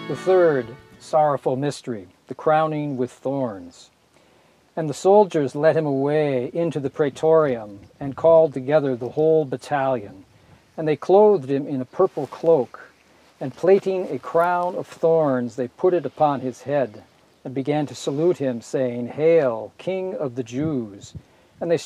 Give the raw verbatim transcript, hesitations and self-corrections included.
The third sorrowful mystery, the crowning with thorns. And the soldiers led him away into the praetorium and called together the whole battalion. And they clothed him in a purple cloak, and plaiting a crown of thorns, they put it upon his head, and began to salute him, saying, "Hail, King of the Jews!" And they